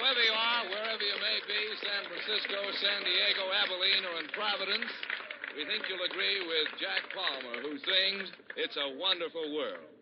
whoever you are, wherever you may be, San Francisco, San Diego, Abilene, or in Providence, we think you'll agree with Jack Palmer, who sings, It's a Wonderful World.